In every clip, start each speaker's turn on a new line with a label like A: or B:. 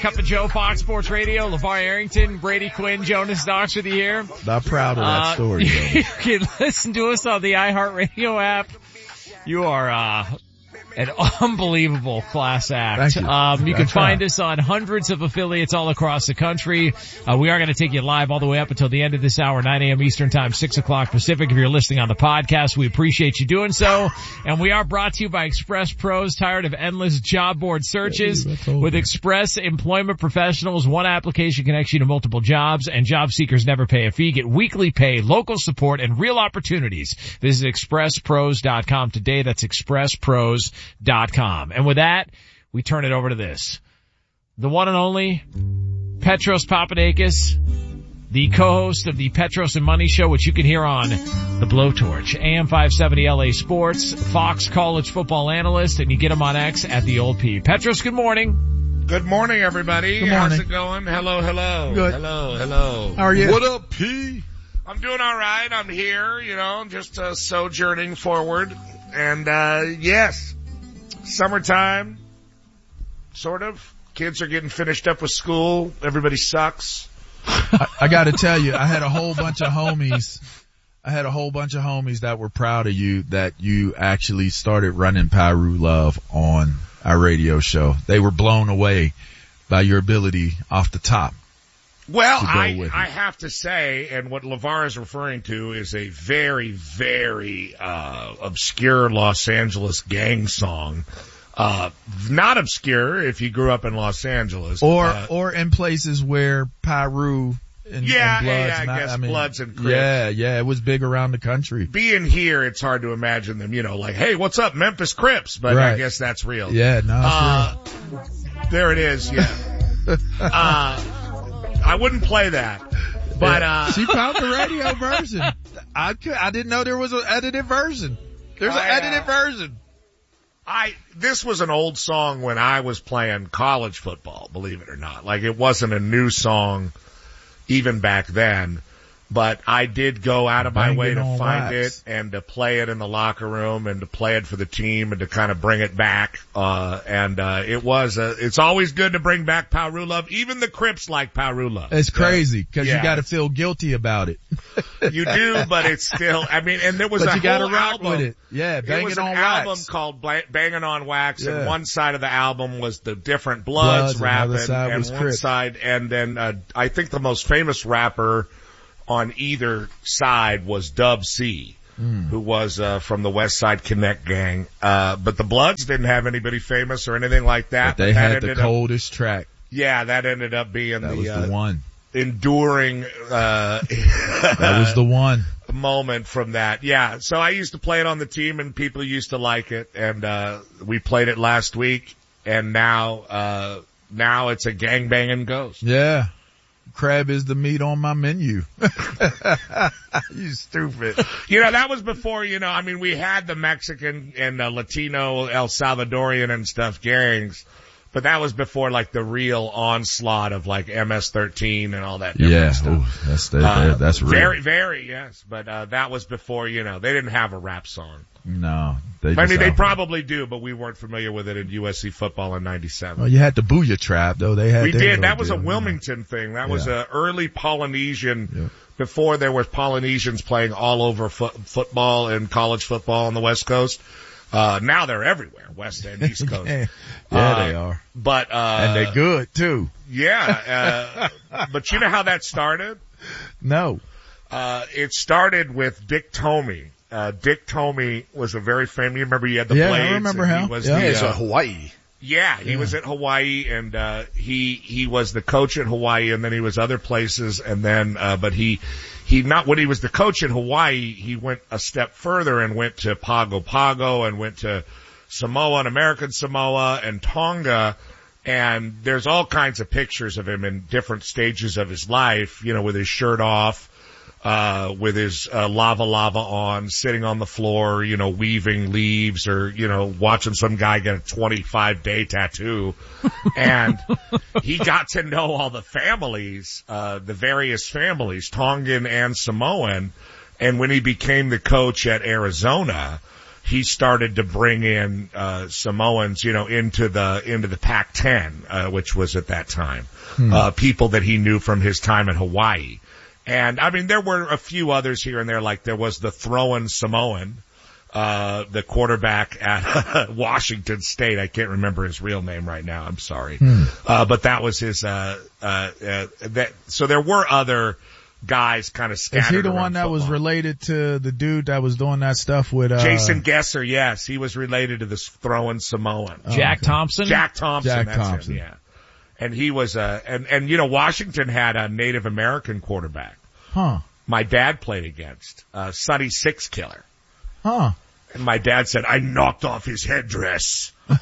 A: Cup of Joe, Fox Sports Radio, LeVar Arrington, Brady Quinn, Jonas Knox with you here.
B: Not proud of that story, though.
A: You can listen to us on the iHeartRadio app. You are, an unbelievable class act.
B: Thank you.
A: You can find us on hundreds of affiliates all across the country. We are going to take you live all the way up until the end of this hour, 9 a.m. Eastern Time, 6 o'clock Pacific. If you're listening on the podcast, we appreciate you doing so. And we are brought to you by Express Pros. Tired of endless job board searches? With Express Employment Professionals, one application connects you to multiple jobs, and job seekers never pay a fee. Get weekly pay, local support, and real opportunities. Visit expresspros.com today. That's expresspros.com. And with that, we turn it over to this. The one and only Petros Papadakis, the co-host of the Petros and Money Show, which you can hear on the Blowtorch, AM 570 LA Sports, Fox college football analyst, and you get him on X at the old P. Petros, good morning.
C: Good morning, everybody.
B: Good morning.
C: How's it going? Hello.
B: Good.
C: Hello.
B: How are you?
C: What up, P? I'm doing all right. I'm here, just sojourning forward. And, yes. Summertime, sort of. Kids are getting finished up with school. Everybody sucks.
B: I got to tell you, I had a whole bunch of homies that were proud of you that you actually started running Pyru Love on our radio show. They were blown away by your ability off the top.
C: Well, I have to say, and what LeVar is referring to is a very, very obscure Los Angeles gang song. Not obscure if you grew up in Los Angeles.
B: Or in places where Pyru and Bloods.
C: Bloods and Crips.
B: Yeah, it was big around the country.
C: Being here, it's hard to imagine them, like, hey, what's up, Memphis Crips? But right. I guess that's real.
B: Yeah, no, it's real.
C: There it is, yeah. I wouldn't play that, but
B: she found the radio version. I didn't know there was an edited version. There's an edited version.
C: This was an old song when I was playing college football, believe it or not. Like, it wasn't a new song even back then. But I did go out of my way to find it and to play it in the locker room and to play it for the team and to kind of bring it back. It's always good to bring back Pyru Love. Even the Crips like Pyru Love.
B: It's crazy because you got to feel guilty about it.
C: You do, but it's still, and there was a whole album. With it.
B: Yeah, Banging on Wax.
C: An album called Banging on Wax, and one side of the album was the different Bloods rapping, and one side, and then I think the most famous rapper on either side was Dub C, who was from the West Side Connect gang. But the Bloods didn't have anybody famous or anything like that.
B: But they had the coldest track.
C: Yeah, that ended up being
B: the one.
C: Enduring
B: that was the one
C: moment from that. Yeah, so I used to play it on the team and people used to like it, and we played it last week, and now it's a gangbanging ghost.
B: Yeah. Crab is the meat on my menu. You stupid.
C: That was before, we had the Mexican and Latino, El Salvadorian and stuff gangs, but that was before like the real onslaught of like MS-13 and all that different stuff.
B: Ooh, that's real.
C: Very, very, yes. But, that was before, they didn't have a rap song.
B: No.
C: They probably do, but we weren't familiar with it in USC football in 97.
B: Well, you had the Booyah Trap, though.
C: We did. That was a Wilmington thing. That was a early Polynesian, before there were Polynesians playing all over football and college football on the West Coast. Now they're everywhere, West and East Coast.
B: They are.
C: But,
B: and they're good, too.
C: Yeah, but you know how that started?
B: No.
C: It started with Dick Tomey. Dick Tomey was a very famous, you remember he had the Blades?
B: I remember him.
C: He was
D: Hawaii.
C: Yeah, he was at Hawaii, and he was the coach at Hawaii, and then he was other places, and then but when he was the coach in Hawaii, he went a step further and went to Pago Pago and went to Samoa and American Samoa and Tonga, and there's all kinds of pictures of him in different stages of his life, with his shirt off, with his lava on, sitting on the floor, weaving leaves or, watching some guy get a 25-day tattoo. And he got to know all the families, the various families, Tongan and Samoan. And when he became the coach at Arizona, he started to bring in Samoans, into the Pac-10, which was at that time, people that he knew from his time in Hawaii. And I mean, there were a few others here and there, like there was the throwing Samoan, the quarterback at Washington State. I can't remember his real name right now. I'm sorry. But that was his, so there were other guys kind of scattered.
B: Is he the one
C: around
B: that
C: football.
B: was related to the dude that was doing that stuff with,
C: Jason Gesser? Yes. He was related to this throwing Samoan.
A: Jack Thompson?
C: Jack Thompson.
B: Jack
C: That's
B: Thompson.
C: him, yeah. And he was, Washington had a Native American quarterback.
B: Huh.
C: My dad played against, Sonny Six Killer.
B: Huh.
C: And my dad said, I knocked off his headdress. I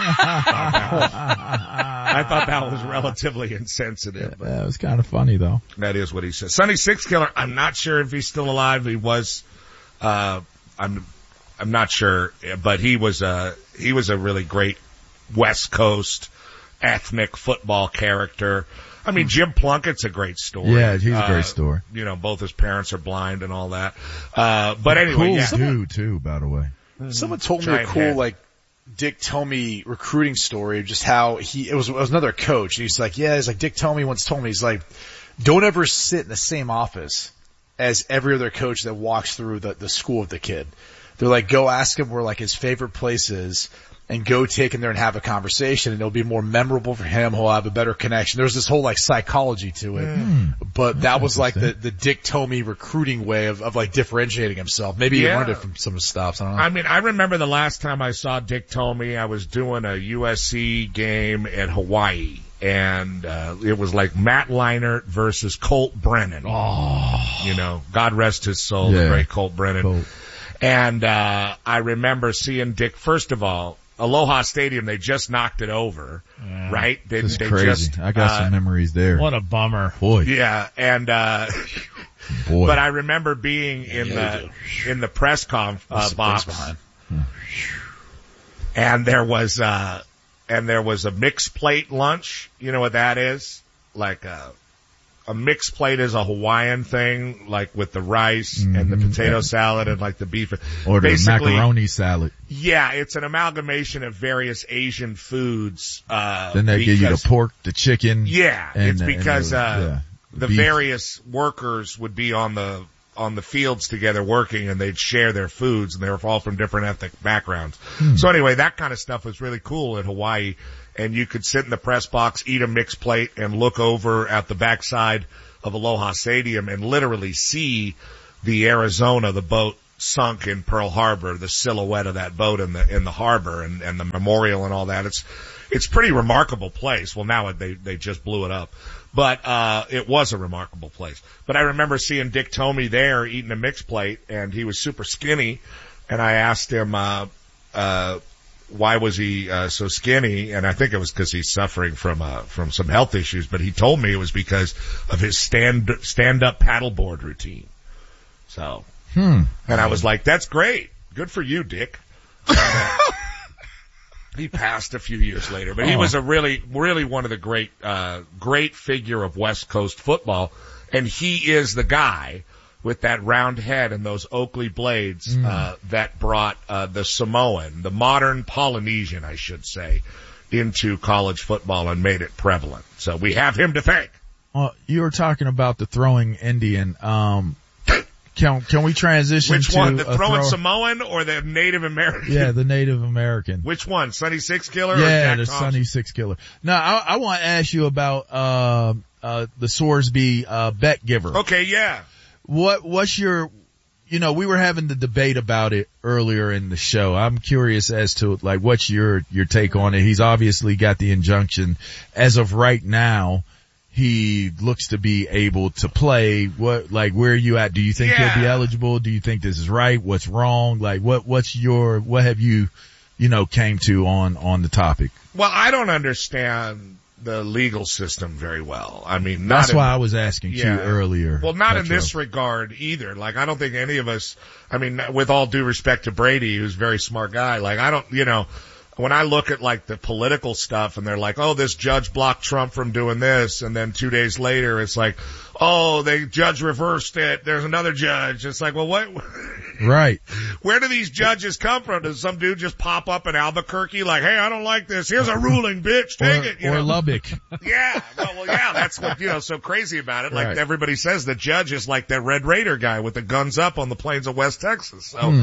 C: thought that was relatively insensitive. But
B: That was kind of funny though.
C: that is what he said. Sonny Six Killer, I'm not sure if he's still alive. He was, I'm not sure, but he was a really great West Coast ethnic football character. I mean, Jim Plunkett's a great story.
B: Yeah, he's a great story.
C: Both his parents are blind and all that. But anyway,
B: Cool
C: yeah.
B: dude too, by the way.
D: Someone told me a
C: Giant
D: cool,
C: head.
D: like, Dick Tomey recruiting story of just how it was another coach. And he's like, Dick Tomey once told me, he's like, don't ever sit in the same office as every other coach that walks through the school with the kid. They're like, go ask him where like his favorite place is and go take him there and have a conversation, and it'll be more memorable for him. He'll have a better connection. There's this whole like psychology to it. But that was like the Dick Tomey recruiting way of like differentiating himself. Maybe he learned it from some of the stops. I don't know.
C: I mean, I remember the last time I saw Dick Tomey, I was doing a USC game at Hawaii. And, it was like Matt Leinart versus Colt Brennan. Oh. God rest his soul, the great Colt Brennan.
B: Colt.
C: And, I remember seeing Dick, first of all, Aloha Stadium, they just knocked it over, right?
B: It's crazy. I got some memories there.
A: What a bummer.
B: Boy.
C: Yeah, and,
B: Boy.
C: but I remember being in the press box,
D: behind.
C: and there was a mixed plate lunch. You know what that is? Like a mixed plate is a Hawaiian thing, like with the rice and the potato salad and like the beef.
B: Or the
C: Basically,
B: macaroni salad.
C: yeah, it's an amalgamation of various Asian foods.
B: Then they give you the pork, the chicken.
C: Yeah, it's because the
B: beef.
C: various workers would be on the fields together working, and they'd share their foods, and they were all from different ethnic backgrounds. So anyway, that kind of stuff was really cool in Hawaii, and you could sit in the press box, eat a mixed plate, and look over at the backside of Aloha Stadium and literally see the Arizona, the boat sunk in Pearl Harbor, the silhouette of that boat in the harbor and the memorial and all that. It's pretty remarkable place. Well, now they just blew it up. But, it was a remarkable place. But I remember seeing Dick Tomey there eating a mixed plate, and he was super skinny. And I asked him, why was he, so skinny? And I think it was because he's suffering from some health issues, but he told me it was because of his stand-up paddleboard routine. So, and I was like, that's great. Good for you, Dick. He passed a few years later, but he was a really, really one of the great figure of West Coast football. And he is the guy with that round head and those Oakley blades, that brought, the Samoan, the modern Polynesian, I should say, into college football and made it prevalent. So we have him to thank.
B: You were talking about the throwing Indian. Can we transition
C: Which
B: to
C: one? The throwing Samoan or the Native American?
B: Yeah, the Native American.
C: Which one? Sonny Six Killer or
B: Yeah,
C: Jack
B: the
C: Thompson?
B: Sonny Six Killer. Now, I want to ask you about, the Sorsby, bet giver.
C: Okay, yeah.
B: What's your, we were having the debate about it earlier in the show. I'm curious as to, like, what's your take on it? He's obviously got the injunction. As of right now, he looks to be able to play. Where are you at? Do you think he'll be eligible? Do you think this is right? What's wrong? Like, what have you, came to on the topic?
C: Well, I don't understand the legal system very well. I mean,
B: that's why I was asking you earlier.
C: Well, not in this regard either. Like, I don't think any of us, I mean, with all due respect to Brady, who's a very smart guy, like, I don't, when I look at like the political stuff and they're like, oh, this judge blocked Trump from doing this. And then 2 days later, it's like, oh, the judge reversed it. There's another judge. It's like, well, what?
B: Right.
C: Where do these judges come from? Does some dude just pop up in Albuquerque like, hey, I don't like this. Here's a ruling, bitch. Take it.
B: Or Lubbock.
C: Yeah. Well, yeah, that's what, so crazy about it. Like everybody says the judge is like that Red Raider guy with the guns up on the plains of West Texas. So,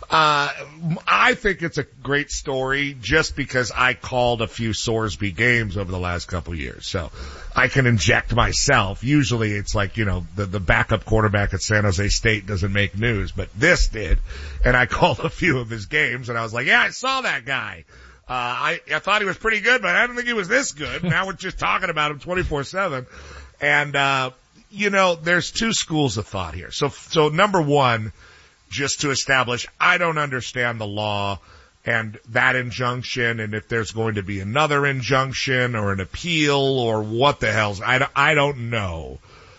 C: I think it's a great story just because I called a few Sorsby games over the last couple years. So I can inject myself. Usually it's like, the backup quarterback at San Jose State doesn't make news, but this did. And I called a few of his games and I was like, yeah, I saw that guy. I thought he was pretty good, but I didn't think he was this good. Now we're just talking about him 24/7. And, there's two schools of thought here. So number one, just to establish, I don't understand the law and that injunction, and if there's going to be another injunction or an appeal or what the hell's, I don't know,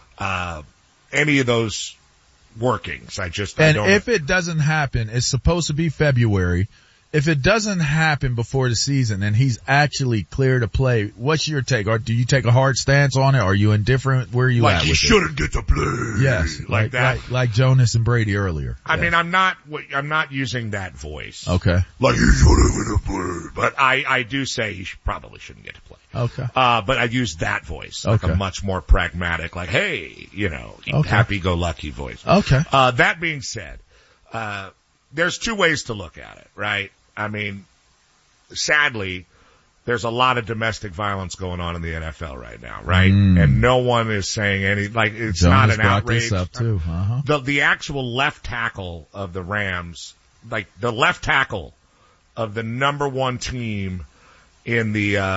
C: any of those workings. I don't.
B: If it doesn't happen, it's supposed to be February. If it doesn't happen before the season and he's actually clear to play, what's your take? Or do you take a hard stance on it? Are you indifferent? Where are you at with it?
C: Like he shouldn't get to play.
B: Yes.
C: Like that.
B: Like Jonas and Brady earlier.
C: I mean, I'm not using that voice.
B: Okay.
C: Like he shouldn't get to play. But I do say he probably shouldn't get to play.
B: Okay.
C: But I use that voice. Like a much more pragmatic, like, hey, happy-go-lucky voice.
B: Okay.
C: That being said, there's two ways to look at it, right? I mean, sadly, there's a lot of domestic violence going on in the NFL right now, right? And no one is saying it's
B: Jonas
C: not an
B: brought
C: outrage.
B: This up too.
C: The actual left tackle of the Rams, like the left tackle of the number one team in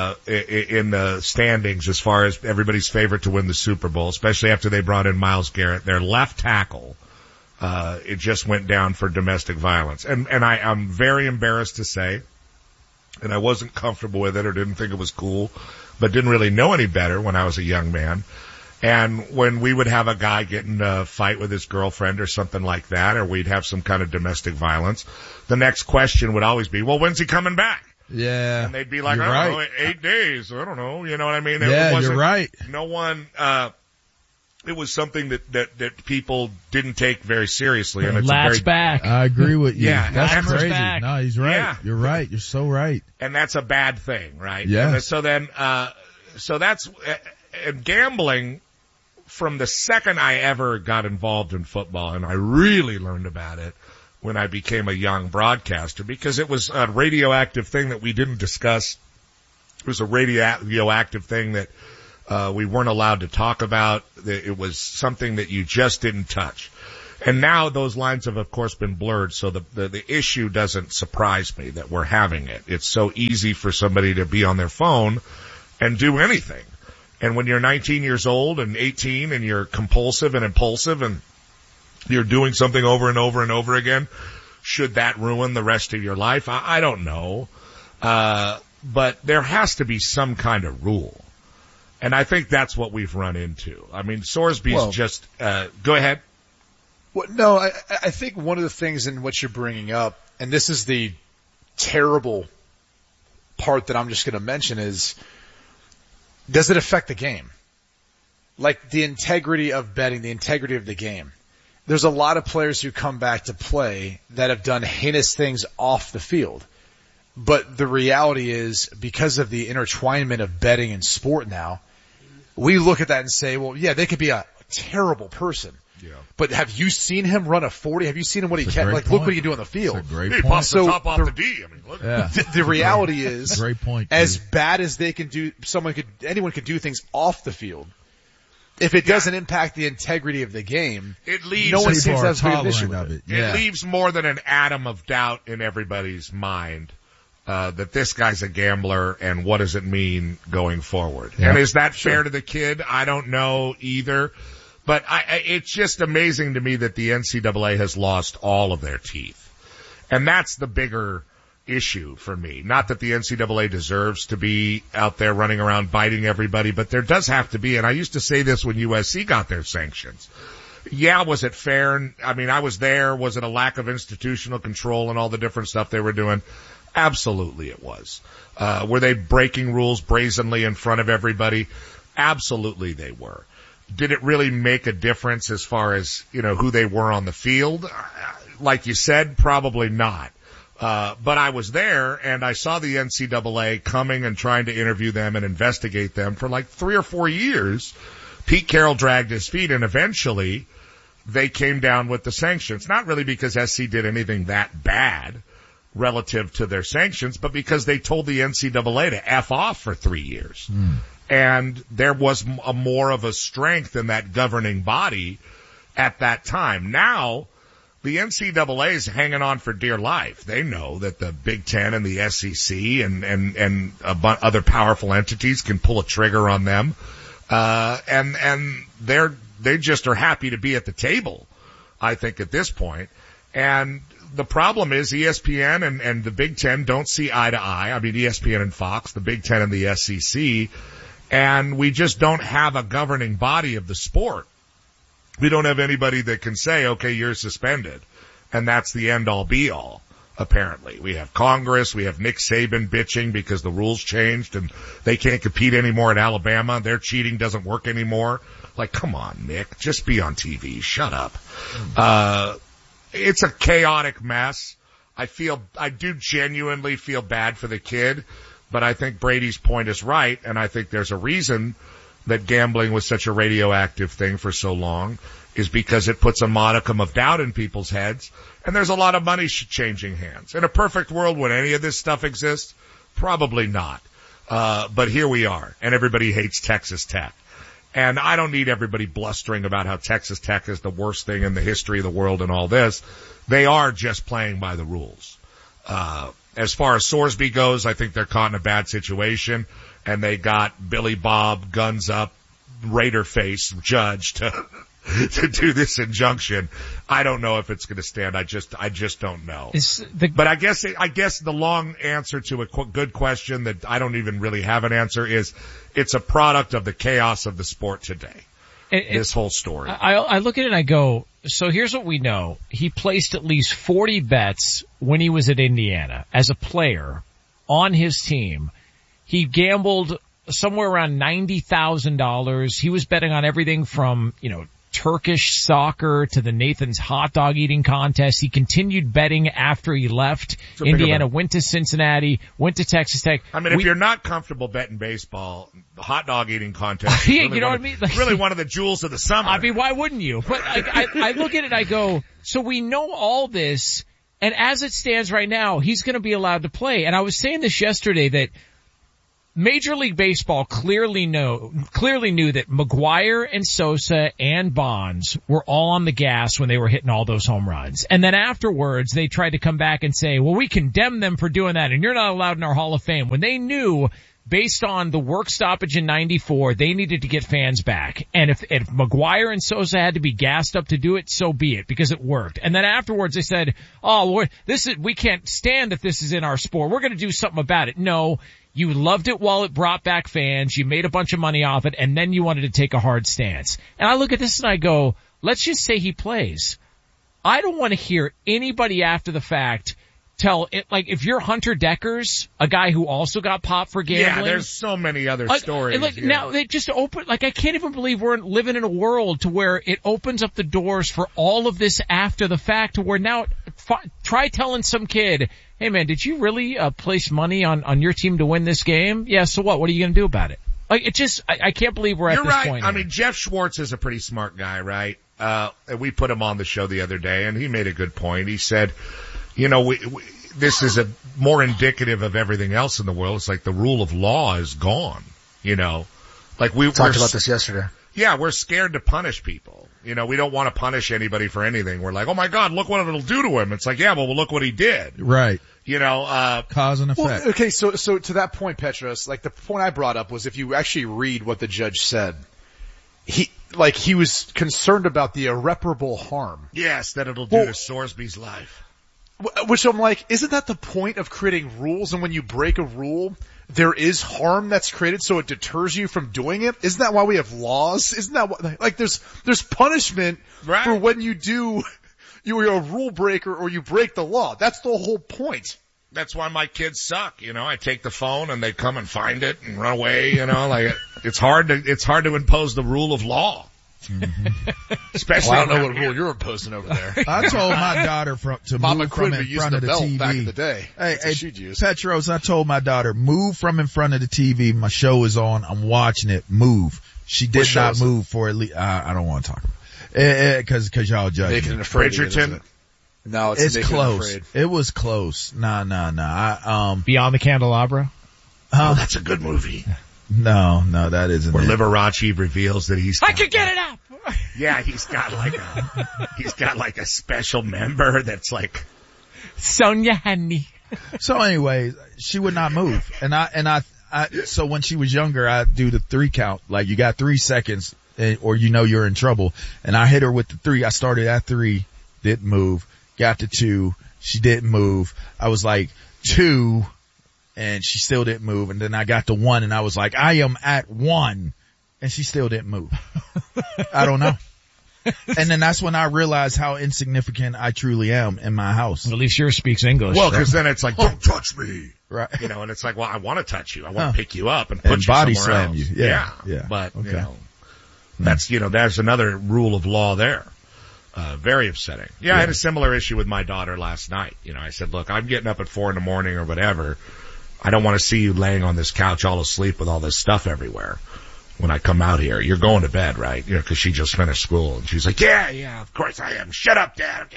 C: the standings as far as everybody's favorite to win the Super Bowl, especially after they brought in Myles Garrett, their left tackle, it just went down for domestic violence. And I'm very embarrassed to say, and I wasn't comfortable with it or didn't think it was cool, but didn't really know any better when I was a young man. And when we would have a guy get in a fight with his girlfriend or something like that, or we'd have some kind of domestic violence, the next question would always be, well, when's he coming back?
B: Yeah.
C: And they'd be like,
B: I
C: don't know, 8 days. I don't know. You know what I mean?
B: You're right.
C: No one, it was something that people didn't take very seriously. And it's
A: back.
B: I agree with you.
C: Yeah.
B: That's crazy.
A: Back.
B: No, he's right.
C: Yeah.
B: You're right. You're so right.
C: And that's a bad thing, right?
B: Yeah.
C: And so then, so that's, gambling from the second I ever got involved in football, and I really learned about it when I became a young broadcaster, because it was a radioactive thing that we didn't discuss. It was a radioactive thing that we weren't allowed to talk about. It was something that you just didn't touch. And now those lines have, of course, been blurred, so the issue doesn't surprise me that we're having it. It's so easy for somebody to be on their phone and do anything. And when you're 19 years old and 18 and you're compulsive and impulsive and you're doing something over and over and over again, should that ruin the rest of your life? I don't know. But there has to be some kind of rule. And I think that's what we've run into. I mean, Sorsby's go ahead.
D: Well, no, I think one of the things in what you're bringing up, and this is the terrible part that I'm just going to mention, is, does it affect the game? Like the integrity of betting, the integrity of the game. There's a lot of players who come back to play that have done heinous things off the field. But the reality is, because of the intertwinement of betting and sport now, we look at that and say, well, yeah, they could be a terrible person.
C: Yeah.
D: But have you seen him run a 40? Have you seen him what he can? Like,
B: point.
D: look what he can do on the field.
B: That's a great
C: He
B: point.
C: pops the top off the D. I mean, look.
B: Yeah.
D: The reality is,
B: Great point,
D: as
B: dude.
D: bad as they can do, anyone could do things off the field. If it doesn't impact the integrity of the game,
C: It leaves
D: no one
B: People
D: seems to
B: are
D: have a big issue
B: tolerant
D: with
B: of
D: it.
B: it. Yeah.
C: It leaves more than an atom of doubt in everybody's mind that this guy's a gambler, and what does it mean going forward?
B: Yeah.
C: And is that fair to the kid? I don't know either. But it's just amazing to me that the NCAA has lost all of their teeth. And that's the bigger issue for me. Not that the NCAA deserves to be out there running around biting everybody, but there does have to be. And I used to say this when USC got their sanctions. Yeah, was it fair? I mean, I was there. Was it a lack of institutional control and all the different stuff they were doing? Absolutely it was. Were they breaking rules brazenly in front of everybody? Absolutely they were. Did it really make a difference as far as, who they were on the field? like you said, probably not. But I was there and I saw the NCAA coming and trying to interview them and investigate them for like 3 or 4 years. Pete Carroll dragged his feet and eventually they came down with the sanctions. Not really because SC did anything that bad relative to their sanctions, but because they told the NCAA to F off for 3 years. And there was more of a strength in that governing body at that time. Now, the NCAA is hanging on for dear life. They know that the Big Ten and the SEC and other powerful entities can pull a trigger on them. And they just are happy to be at the table, I think, at this point. And the problem is ESPN and the Big Ten don't see eye to eye. I mean, ESPN and Fox, the Big Ten and the SEC. And we just don't have a governing body of the sport. We don't have anybody that can say, okay, you're suspended. And that's the end all be all, apparently. We have Congress, we have Nick Saban bitching because the rules changed and they can't compete anymore at Alabama. Their cheating doesn't work anymore. Like, come on, Nick, just be on TV. Shut up. It's a chaotic mess. I do genuinely feel bad for the kid, but I think Brady's point is right, and I think there's a reason that gambling was such a radioactive thing for so long, is because it puts a modicum of doubt in people's heads, and there's a lot of money changing hands. In a perfect world, would any of this stuff exist? Probably not. But here we are, and everybody hates Texas Tech. And I don't need everybody blustering about how Texas Tech is the worst thing in the history of the world and all this. They are just playing by the rules. As far as Sorsby goes, I think they're caught in a bad situation, and they got Billy Bob, guns up, Raider face judge to do this injunction. I don't know if it's going to stand. I just don't know. But I guess the long answer to a good question that I don't even really have an answer is it's a product of the chaos of the sport today. This whole story.
A: I look at it and I go, so here's what we know. He placed at least 40 bets when he was at Indiana as a player on his team. He gambled somewhere around $90,000. He was betting on everything from, Turkish soccer to the Nathan's hot dog eating contest. He continued betting after he left Indiana, went to Cincinnati, went to Texas Tech.
C: I mean, if you're not comfortable betting baseball, the hot dog eating contest is really,
A: what I mean? Like,
C: really one of the jewels of the summer.
A: I mean, why wouldn't you? But I look at it and I go, so we know all this, and as it stands right now, he's going to be allowed to play. And I was saying this yesterday that Major League Baseball clearly knew that McGwire and Sosa and Bonds were all on the gas when they were hitting all those home runs. And then afterwards, they tried to come back and say, well, we condemn them for doing that, and you're not allowed in our Hall of Fame. When they knew, based on the work stoppage in 94, they needed to get fans back. And if McGwire and Sosa had to be gassed up to do it, so be it, because it worked. And then afterwards, they said, we can't stand that this is in our sport. We're going to do something about it. No. You loved it while it brought back fans, you made a bunch of money off it, and then you wanted to take a hard stance. And I look at this and I go, let's just say he plays. I don't want to hear anybody after the fact tell it, like, if you're Hunter Deckers, a guy who also got popped for gambling.
C: Yeah, there's so many other stories.
A: Now they just open, I can't even believe we're living in a world to where it opens up the doors for all of this after the fact, to where now, try telling some kid, hey man, did you really place money on your team to win this game? Yeah, so what? What are you going to do about it? Like, it just, I can't believe we're at this point.
C: I mean, Jeff Schwartz is a pretty smart guy, right? We put him on the show the other day, and he made a good point. He said, this is more indicative of everything else in the world. It's like the rule of law is gone, Like we
E: talked about this yesterday.
C: Yeah, we're scared to punish people. We don't want to punish anybody for anything. We're like, oh my God, look what it'll do to him. It's like, yeah, well, look what he did.
B: Right.
C: Cause
B: and effect.
D: Well, okay, so to that point, Petros, like the point I brought up was if you actually read what the judge said, he was concerned about the irreparable harm.
C: Yes, that it'll do to Sorsby's life.
D: Which I'm like, isn't that the point of creating rules? And when you break a rule, there is harm that's created so it deters you from doing it? Isn't that why we have laws? Isn't that what, like there's punishment for when you're a rule breaker or you break the law. That's the whole point.
C: That's why my kids suck. I take the phone and they come and find it and run away, like it's hard to impose the rule of law. Especially,
D: Well, I don't know what rule you're imposing over there.
B: I told my daughter to
D: Mama
B: move from
D: Quinn
B: in
D: used
B: front
D: the
B: of the
D: belt
B: TV.
D: back in the day.
B: Hey,
D: That's what she'd use.
B: Petros, I told my daughter, move from in front of the TV. My show is on. I'm watching it. Move. She did
D: show
B: not
D: is it?
B: move for at least, I don't want to talk about it. Cause y'all judge
D: Making
B: me.
D: an afraid.
C: Bridgerton.
D: No,
B: It's
D: Making It
B: close.
D: Afraid.
B: It was close. Nah.
A: Beyond the Candelabra?
C: Oh, that's a good movie.
B: No, that isn't
C: Where
B: it.
C: Liberace reveals that he's.
A: I could get it up!
C: Yeah, he's got like a special member that's like.
A: Sonia Honey.
B: So anyway, she would not move. So when she was younger, I do the 3 count. Like you got 3 seconds or you're in trouble. And I hit her with the 3. I started at 3, didn't move, got to 2, she didn't move. I was like 2 and she still didn't move. And then I got to 1 and I was like, I am at 1 and she still didn't move. I don't know. And then that's when I realized how insignificant I truly am in my house.
A: At least yours speaks English.
C: Well, cause then it's like, don't touch me.
B: Right.
C: And it's like, well, I want to touch you. I want to pick you up and put you
B: body
C: somewhere
B: slam
C: else.
B: you. Yeah.
C: But,
B: Okay.
C: there's another rule of law there. Very upsetting. Yeah, I had a similar issue with my daughter last night. I said, look, I'm getting up at 4 a.m. or whatever. I don't want to see you laying on this couch all asleep with all this stuff everywhere. When I come out here, you're going to bed, right? Cause she just finished school and she's like, yeah, of course I am. Shut up, Dad.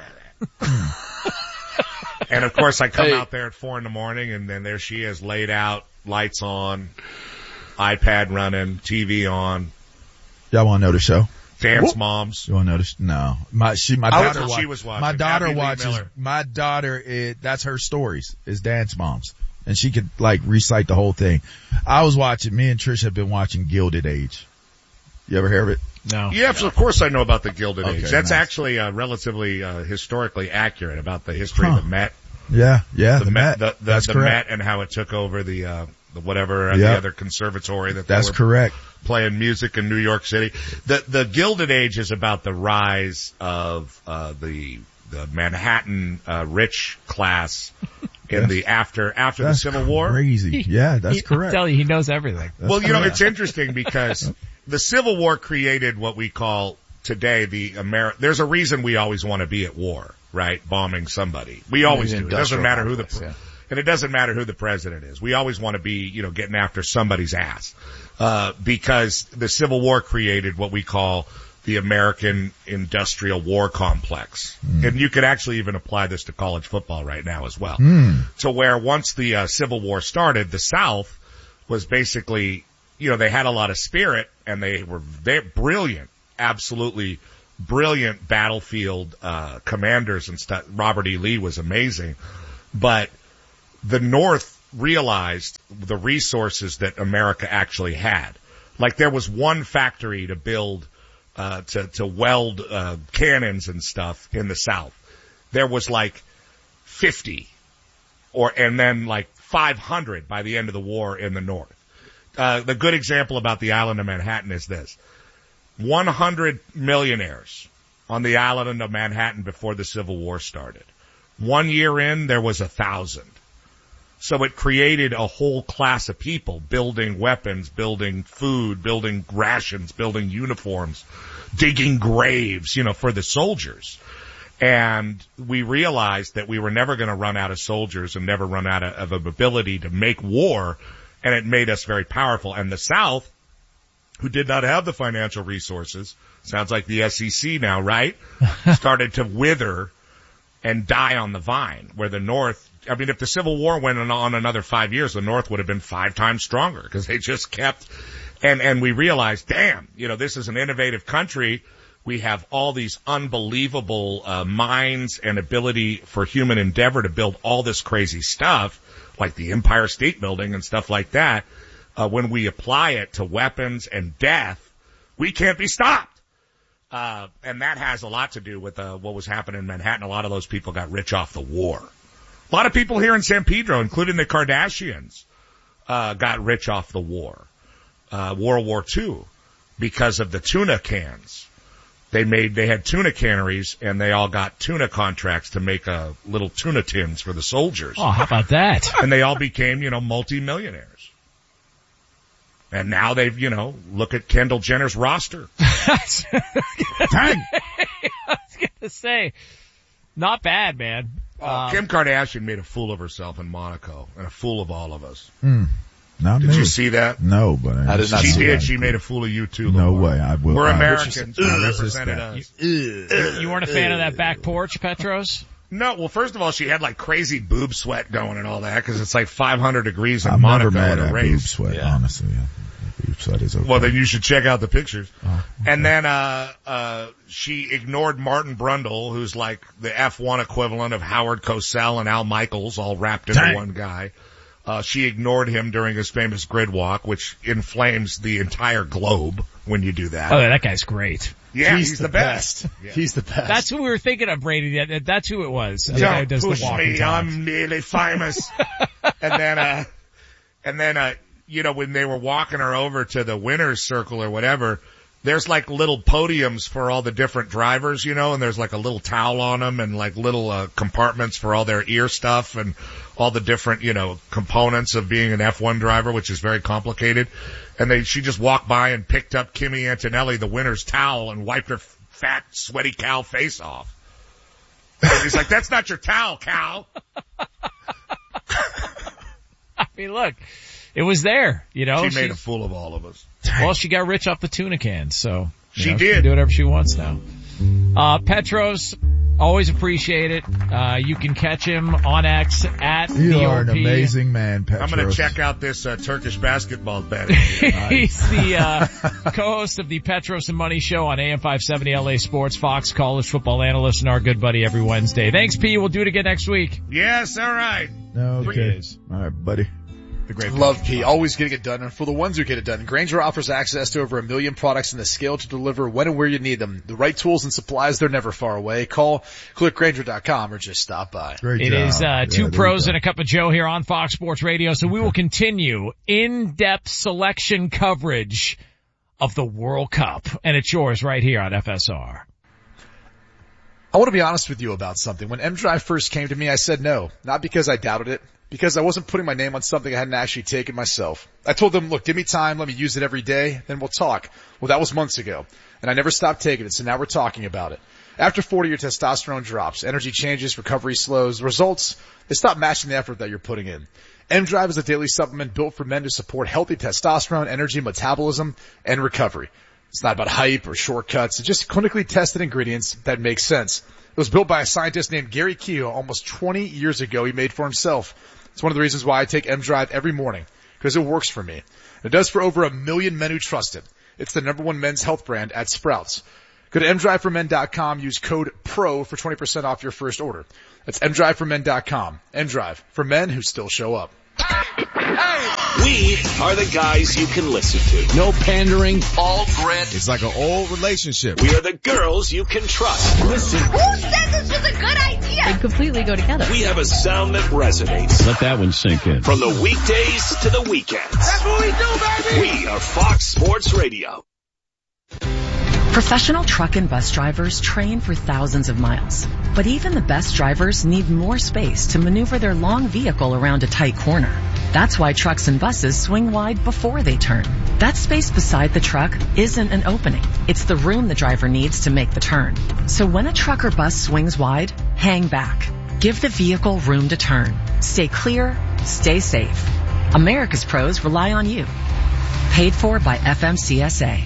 C: And of course I come out there at 4 a.m. and then there she is laid out, lights on, iPad running, TV on.
B: Y'all want to know the show?
C: Dance Moms.
B: You want to know this? No. My
C: That's
B: daughter
C: what she was watching.
B: My daughter
C: Abby Lee
B: watches,
C: Miller.
B: my daughter, that's her stories, is Dance Moms. And she could recite the whole thing. I was watching, me and Trish have been watching Gilded Age. You ever hear of it?
A: No.
C: Yeah, of course I know about the Gilded Age. That's
B: nice.
C: actually relatively historically accurate about the history of the Met.
B: Yeah,
C: The
B: Met. That's
C: the
B: correct.
C: Met and how it took over the whatever,
B: Yep.
C: the other conservatory that they
B: That's
C: were
B: correct.
C: playing music in New York City. The Gilded Age is about the rise of the Manhattan rich class in the after the Civil War.
B: Crazy. Yeah, that's correct.
A: I tell you, he knows everything.
C: Well, it's interesting because the Civil War created what we call today there's a reason we always want to be at war, right? Bombing somebody. We always do. It doesn't matter who and it doesn't matter who the president is. We always want to be, getting after somebody's ass. Because the Civil War created what we call the American industrial war complex. And you could actually even apply this to college football right now as well. To where once the Civil War started, the South was basically, they had a lot of spirit and they were brilliant, absolutely brilliant battlefield commanders and stuff. Robert E. Lee was amazing. But the North realized the resources that America actually had. Like there was one factory to build to weld cannons and stuff in the South. There was like 50 and then like 500 by the end of the war in the North. The good example about the island of Manhattan is this. 100 millionaires on the island of Manhattan before the Civil War started. 1 year in, there was 1,000. So it created a whole class of people building weapons, building food, building rations, building uniforms, digging graves, for the soldiers. And we realized that we were never going to run out of soldiers and never run out of ability to make war. And it made us very powerful. And the South, who did not have the financial resources, sounds like the SEC now, right? Started to wither and die on the vine, where the North, if the Civil War went on another 5 years, the North would have been 5 times stronger because they just kept, and we realized, damn, this is an innovative country. We have all these unbelievable minds and ability for human endeavor to build all this crazy stuff, like the Empire State Building and stuff like that. When we apply it to weapons and death, we can't be stopped. And that has a lot to do with what was happening in Manhattan. A lot of those people got rich off the war. A lot of people here in San Pedro, including the Kardashians, got rich off the war. World War II, because of the tuna cans. They had tuna canneries and they all got tuna contracts to make little tuna tins for the soldiers.
A: Oh, how about that?
C: And they all became, multimillionaires. And now they've, look at Kendall Jenner's roster.
B: Dang.
A: I was gonna say, not bad, man.
C: Kim Kardashian made a fool of herself in Monaco and a fool of all of us.
B: Not
C: Did
B: me.
C: you see that?
B: No, but
D: I did not
C: She
D: see
C: did.
D: that.
C: She made a fool of you too.
B: No
C: Lamar.
B: way. I will.
C: We're
B: I-
C: Americans.
B: I
C: She
B: resist
C: represented
B: that.
C: us.
A: You weren't a fan of that back porch, Petros?
C: No, well, first of all, she had like crazy boob sweat going and all that because it's like 500 degrees in
B: I'm
C: Monaco
B: never mad
C: in a
B: at boob
C: race.
B: sweat,
D: Yeah.
B: honestly. Yeah. Boob sweat is okay.
C: Well, then you should check out the pictures.
B: Oh, okay.
C: And then, she ignored Martin Brundle, who's like the F1 equivalent of Howard Cosell and Al Michaels, all wrapped into
B: Dang.
C: one guy. She ignored him during his famous grid walk, which inflames the entire globe when you do that.
A: Oh, that guy's great.
C: Yeah, he's the best. Yeah.
D: He's the best.
A: That's who we were thinking of, Brady. That's who it was. The guy who
C: Don't
A: does
C: push
A: the walking
C: me,
A: talk.
C: I'm nearly famous. and then, you know, when they were walking her over to the winner's circle or whatever, there's like little podiums for all the different drivers, you know, and there's like a little towel on them and like little compartments for all their ear stuff and all the different, you know, components of being an F1 driver, which is very complicated. And she just walked by and picked up Kimi Antonelli, the winner's towel, and wiped her fat, sweaty cow face off. And he's like, that's not your towel, cow.
A: I mean, look, it was there, you know.
C: She made a fool of all of us.
A: Well, she got rich off the tuna cans, so you
C: She
A: know,
C: did.
A: She can do whatever she wants now. Petros, always appreciate it. You can catch him on X at
B: You
A: the
B: are
A: OP.
B: an amazing man, Petros.
C: I'm going to check out this Turkish basketball bet.
A: He's the co-host of the Petros and Money Show on AM 570 LA Sports, Fox college football analyst, and our good buddy every Wednesday. Thanks, P. We'll do it again next week.
C: Yes, all right.
B: Okay. All right, buddy.
A: The great
D: Love P. Always getting it done. And for the ones who get it done, Grainger offers access to over 1 million products and the scale to deliver when and where you need them. The right tools and supplies, they're never far away. Call, click Grainger.com or just stop by.
B: Great
A: It
B: job.
A: is
B: Yeah,
A: two
B: there
A: pros
B: you
A: and a cup of Joe here on Fox Sports Radio. So we will continue in-depth selection coverage of the World Cup. And it's yours right here on FSR.
D: I want to be honest with you about something. When M-Drive first came to me, I said no. Not because I doubted it, because I wasn't putting my name on something I hadn't actually taken myself. I told them, look, give me time, let me use it every day, then we'll talk. Well, that was months ago, and I never stopped taking it, so now we're talking about it. After 40, your testosterone drops, energy changes, recovery slows. The results, they stop matching the effort that you're putting in. M-Drive is a daily supplement built for men to support healthy testosterone, energy, metabolism, and recovery. It's not about hype or shortcuts. It's just clinically tested ingredients that make sense. It was built by a scientist named Gary Keogh almost 20 years ago. He made for himself. It's one of the reasons why I take M-Drive every morning, because it works for me. It does for over 1 million men who trust it. It's the #1 men's health brand at Sprouts. Go to mdriveformen.com. Use code PRO for 20% off your first order. That's mdriveformen.com. M-Drive for men who still show up.
E: We are the guys you can listen to. No pandering, all grit.
F: It's like an old relationship.
E: We are the girls you can trust. Listen.
G: Who said this was a good idea?
H: They completely go together.
E: We have a sound that resonates.
I: Let that one sink in.
E: From the weekdays to the weekends.
G: That's what we do, baby!
E: We are Fox Sports Radio.
H: Professional truck and bus drivers train for thousands of miles. But even the best drivers need more space to maneuver their long vehicle around a tight corner. That's why trucks and buses swing wide before they turn. That space beside the truck isn't an opening. It's the room the driver needs to make the turn. So when a truck or bus swings wide, hang back. Give the vehicle room to turn. Stay clear, stay safe. America's pros rely on you. Paid for by FMCSA.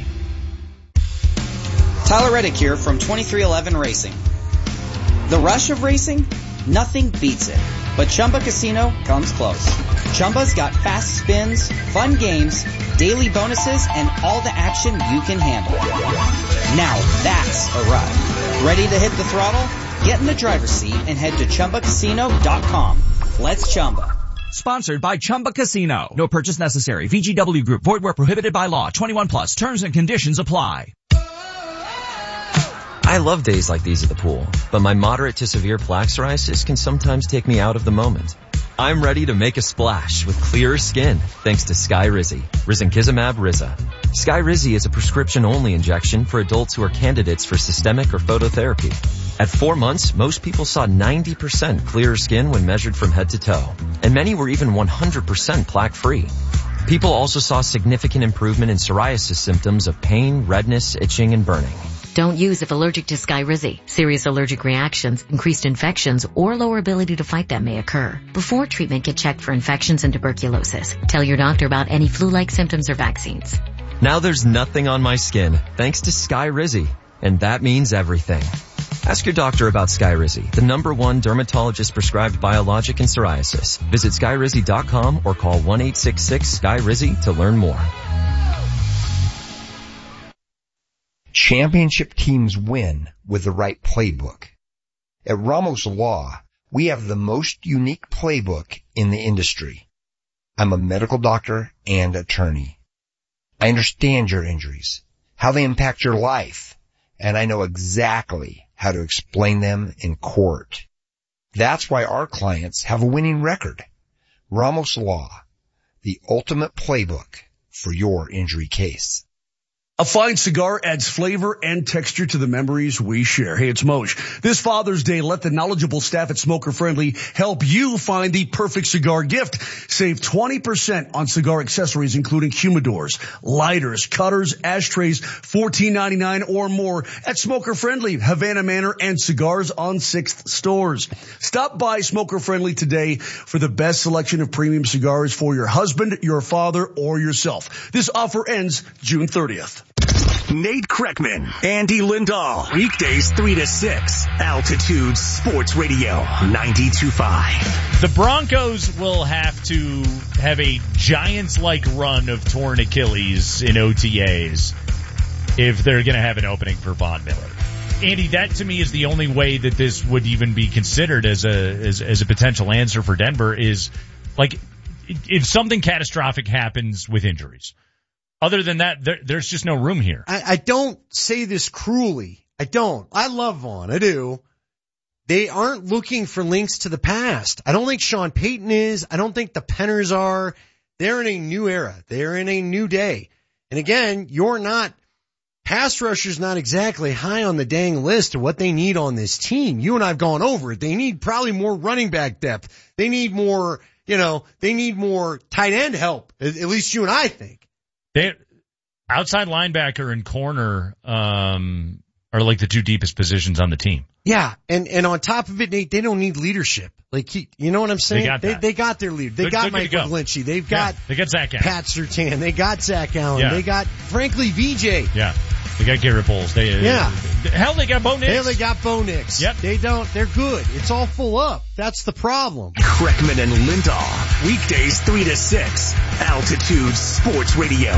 J: Tyler Reddick here from 2311 Racing. The rush of racing? Nothing beats it. But Chumba Casino comes close. Chumba's got fast spins, fun games, daily bonuses, and all the action you can handle. Now that's a ride. Ready to hit the throttle? Get in the driver's seat and head to ChumbaCasino.com. Let's Chumba.
K: Sponsored by Chumba Casino. No purchase necessary. VGW Group. Void where prohibited by law. 21 plus. Terms and conditions apply.
L: I love days like these at the pool, but my moderate to severe plaque psoriasis can sometimes take me out of the moment. I'm ready to make a splash with clearer skin thanks to Skyrizi, Risankizumab Riza. Skyrizi is a prescription-only injection for adults who are candidates for systemic or phototherapy. At 4 months, most people saw 90% clearer skin when measured from head to toe, and many were even 100% plaque-free. People also saw significant improvement in psoriasis symptoms of pain, redness, itching, and burning.
F: Don't use if allergic to Skyrizi. Serious allergic reactions, increased infections, or lower ability to fight them may occur. Before treatment, get checked for infections and tuberculosis. Tell your doctor about any flu-like symptoms or vaccines.
L: Now there's nothing on my skin, thanks to Skyrizi. And that means everything. Ask your doctor about Skyrizi, the #1 dermatologist-prescribed biologic in psoriasis. Visit Skyrizi.com or call 1-866-SKYRIZI to learn more.
I: Championship teams win with the right playbook. At Ramos Law, we have the most unique playbook in the industry. I'm a medical doctor and attorney. I understand your injuries, how they impact your life, and I know exactly how to explain them in court. That's why our clients have a winning record. Ramos Law, the ultimate playbook for your injury case.
M: A fine cigar adds flavor and texture to the memories we share. Hey, it's Moj. This Father's Day, let the knowledgeable staff at Smoker Friendly help you find the perfect cigar gift. Save 20% on cigar accessories, including humidors, lighters, cutters, ashtrays, $14.99 or more at Smoker Friendly, Havana Manor, and Cigars on 6th stores. Stop by Smoker Friendly today for the best selection of premium cigars for your husband, your father, or yourself. This offer ends June 30th.
N: Nate Kreckman, Andy Lindahl, weekdays 3 to 6, Altitude Sports Radio 92.5.
A: The Broncos will have to have a Giants-like run of torn Achilles in OTAs if they're going to have an opening for Von Miller. Andy, that to me is the only way that this would even be considered as a potential answer for Denver is, like, if something catastrophic happens with injuries. Other than that, there's just no room here.
O: I don't say this cruelly. I don't. I love Vaughn. I do. They aren't looking for links to the past. I don't think Sean Payton is. I don't think the Penners are. They're in a new era. They're in a new day. And again, pass rusher's not exactly high on the dang list of what they need on this team. You and I have gone over it. They need probably more running back depth. They need more, they need more tight end help. At least you and I think.
A: Outside linebacker and corner are like the two deepest positions on the team.
O: Yeah, and on top of it, Nate, they don't need leadership. Like, you know what I'm saying? They got their leader. They got Mike McGlinchey. They got
A: Zach Allen.
O: Pat Surtain. They got Zach Allen.
A: Yeah.
O: They got, frankly, VJ.
A: Yeah. They got Garrett Bowles. They got Bo Nix.
O: They got Bo Nix.
A: Yep.
O: They're good. It's all full up. That's the problem.
N: Kreckman and Lindahl, weekdays 3 to 6, Altitude Sports Radio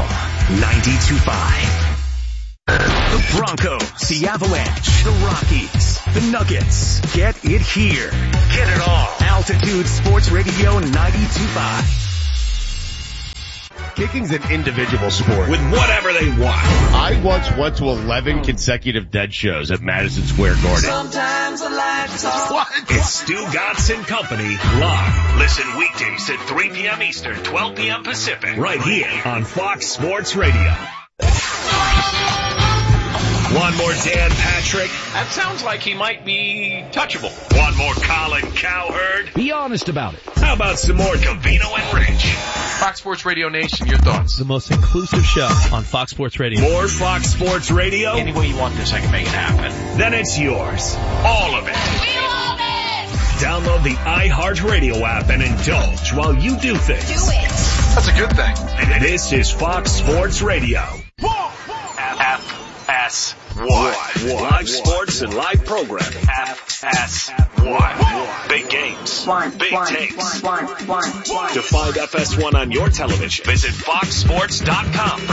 N: 92.5. The Broncos, the Avalanche, the Rockies, the Nuggets. Get it here. Get it all. Altitude Sports Radio 92.5.
P: Kicking's an individual sport
E: with whatever they want.
P: I once went to 11 consecutive dead shows at Madison Square Garden.
E: Sometimes I like to talk. What? It's Stu Gatz and Company live. Listen weekdays at 3 p.m. Eastern, 12 p.m. Pacific. Right here on Fox Sports Radio. One more Dan Patrick.
Q: That sounds like he might be touchable.
E: One more Colin Cowherd.
Q: Be honest about it.
E: How about some more Covino and Rich?
Q: Fox Sports Radio Nation, your thoughts?
R: The most inclusive show on Fox Sports Radio.
E: More Fox Sports Radio?
Q: Any way you want this, I can make it happen.
E: Then it's yours. All of it.
G: We love it!
E: Download the iHeartRadio app and indulge while you do things.
G: Do it!
Q: That's a good thing.
E: This is Fox Sports Radio. FS1. Live sports and live programming. FS1. Big games. Big takes. To find FS1 on your television, visit foxsports.com.